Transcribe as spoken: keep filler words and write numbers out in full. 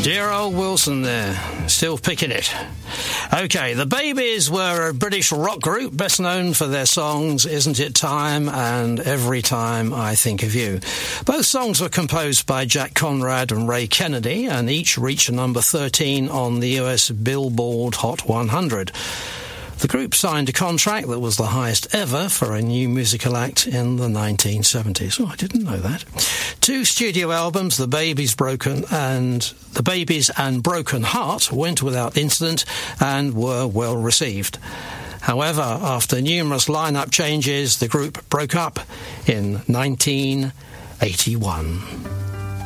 Dear old Wilson there, still picking it. OK, the Babies were a British rock group best known for their songs Isn't It Time and Every Time I Think of You. Both songs were composed by Jack Conrad and Ray Kennedy, and each reached number thirteen on the U S Billboard Hot one hundred. The group signed a contract that was the highest ever for a new musical act in the nineteen seventies. Oh, I didn't know that. Two studio albums, The Babies Broken and The Babies and Broken Heart, went without incident and were well received. However, after numerous lineup changes, the group broke up in nineteen eighty-one.